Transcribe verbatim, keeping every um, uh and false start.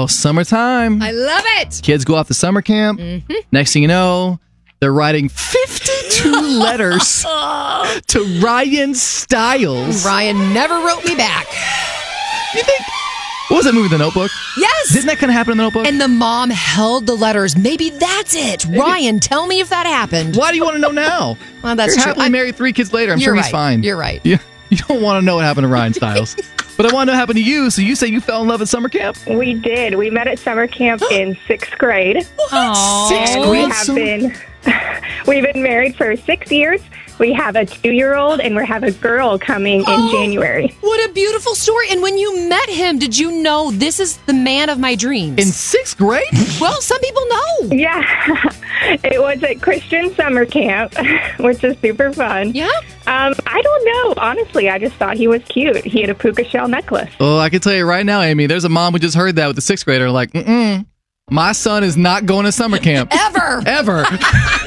Oh, summertime. I love it. Kids go off to summer camp. Mm-hmm. Next thing you know, they're writing fifty-two letters to Ryan Stiles. Ryan never wrote me back. You think? What was that movie, The Notebook? Yes. Didn't that kind of happen in The Notebook? And the mom held the letters. Maybe that's it. Maybe. Ryan, tell me if that happened. Why do you want to know now? Well, that's You're true. happily I'm, married three kids later. I'm You're sure he's right. fine. You're right. You, you don't want to know what happened to Ryan Stiles. But I want to know what happened to you. So you say you fell in love at summer camp? We did. We met at summer camp in sixth grade. Aww. Sixth We grade? have been we've been married for six years. We have a two-year-old, and we have a girl coming in Oh, January. What a beautiful story. And when you met him, did you know this is the man of my dreams? In sixth grade? Well, some people know. Yeah, it was at Christian summer camp, which is super fun. Yeah? Um, I don't know. Honestly, I just thought he was cute. He had a puka shell necklace. Oh, I can tell you right now, Amy, there's a mom who just heard that with the sixth grader like, mm-mm, my son is not going to summer camp. Ever. Ever.